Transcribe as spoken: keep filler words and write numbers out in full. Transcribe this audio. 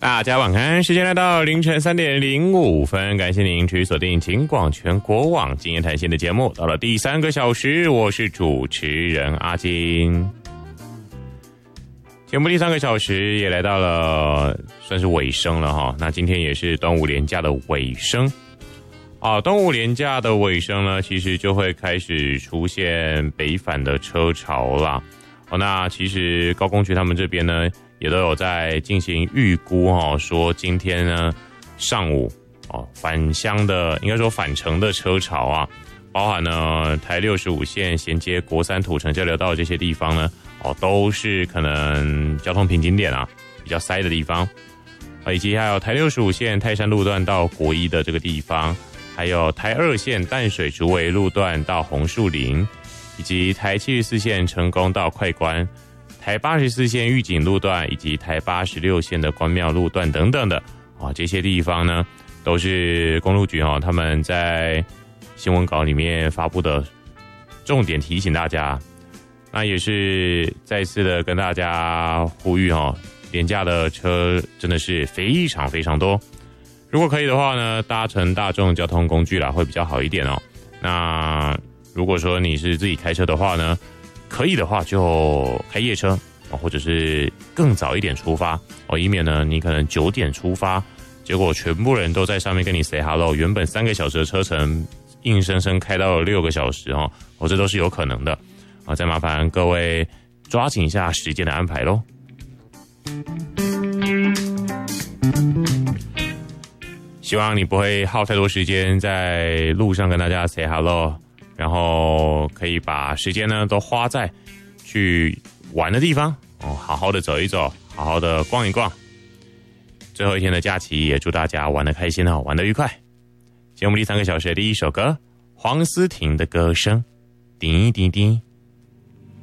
大家晚安，时间来到凌晨三点零五分，感谢您持续锁定警广全国网今夜谈心的节目，到了第三个小时，我是主持人阿金。节目第三个小时也来到了算是尾声了哈，那今天也是端午连假的尾声啊，端午连假的尾声呢，其实就会开始出现北返的车潮啦。哦，那其实高工局他们这边呢，也都有在进行预估哦，说今天呢上午哦返乡的，应该说返程的车潮啊，包含呢台六十五线衔接国三土城交流道这些地方呢，哦都是可能交通瓶颈点啊，比较塞的地方，以及还有台六十五线泰山路段到国一的这个地方，还有台二线淡水竹围路段到红树林。以及台七十四线成功到快关，台八十四线玉井路段，以及台八十六线的关庙路段等等的啊，这些地方呢，都是公路局哈、哦、他们在新闻稿里面发布的重点提醒大家。那也是再次的跟大家呼吁哈、哦，廉价的车真的是非常非常多，如果可以的话呢，搭乘大众交通工具啦会比较好一点哦。那如果说你是自己开车的话呢，可以的话就开夜车，或者是更早一点出发哦，以免呢你可能九点出发，结果全部人都在上面跟你 say hello， 原本三个小时的车程，硬生生开到了六个小时哦，哦这都是有可能的啊！再麻烦各位抓紧一下时间的安排咯。希望你不会耗太多时间在路上跟大家 say hello。然后可以把时间呢都花在去玩的地方哦，好好的走一走，好好的逛一逛。最后一天的假期，也祝大家玩得开心哦，玩得愉快。节目第三个小时的第一首歌，黄思婷的歌声，滴滴滴。